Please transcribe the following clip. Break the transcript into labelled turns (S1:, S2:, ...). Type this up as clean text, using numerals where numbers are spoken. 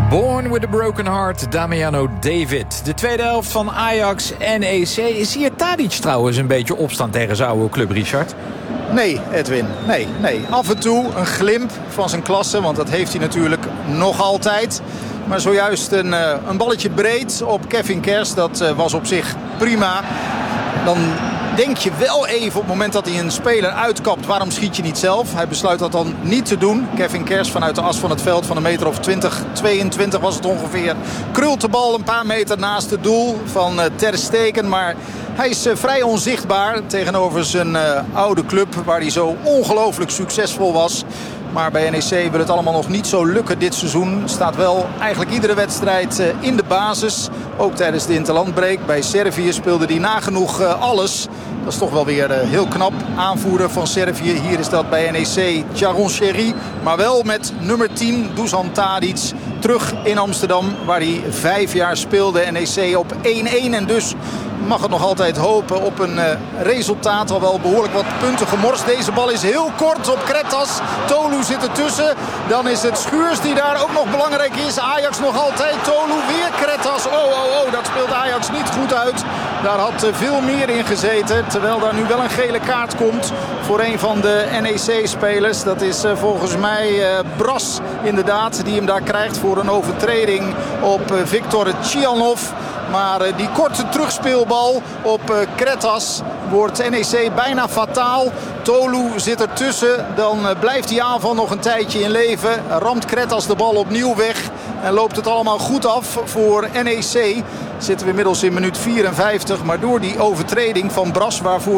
S1: Born with a Broken Heart, Damiano David. De tweede helft van Ajax NEC. Zie je Tadic trouwens een beetje opstaan tegen zijn oude club, Richard?
S2: Nee, Edwin. Nee. Af en toe een glimp van zijn klasse. Want dat heeft hij natuurlijk nog altijd. Maar zojuist een balletje breed op Kevin Kers. Dat was op zich prima. Dan denk je wel even op het moment dat hij een speler uitkapt, waarom schiet je niet zelf? Hij besluit dat dan niet te doen. Kevin Kers vanuit de as van het veld van een meter of 20, 22 was het ongeveer. Krult de bal een paar meter naast het doel van Ter Stegen. Maar hij is vrij onzichtbaar tegenover zijn oude club waar hij zo ongelooflijk succesvol was. Maar bij NEC wil het allemaal nog niet zo lukken dit seizoen. Staat wel eigenlijk iedere wedstrijd in de basis. Ook tijdens de interlandbreak. Bij Servië speelde hij nagenoeg alles. Dat is toch wel weer heel knap. Aanvoerder van Servië. Hier is dat bij NEC Jaron Sherry. Maar wel met nummer 10 Dusan Tadic. Terug in Amsterdam waar hij 5 jaar speelde. NEC op 1-1 en dus mag het nog altijd hopen op een resultaat. Al wel behoorlijk wat punten gemorst. Deze bal is heel kort op Kretas. Tolu zit ertussen. Dan is het Schuurs die daar ook nog belangrijk is. Ajax nog altijd. Tolu weer Kretas. Oh, dat speelt Ajax niet goed uit. Daar had veel meer in gezeten. Terwijl daar nu wel een gele kaart komt voor een van de NEC-spelers. Dat is volgens mij Bras inderdaad. Die hem daar krijgt voor een overtreding op Viktor Tchianov. Maar die korte terugspeelbal op Kretas wordt NEC bijna fataal. Tolu zit ertussen. Dan blijft die aanval nog een tijdje in leven. Ramt Kretas de bal opnieuw weg. En loopt het allemaal goed af voor NEC. Zitten we inmiddels in minuut 54. Maar door die overtreding van Bras waarvoor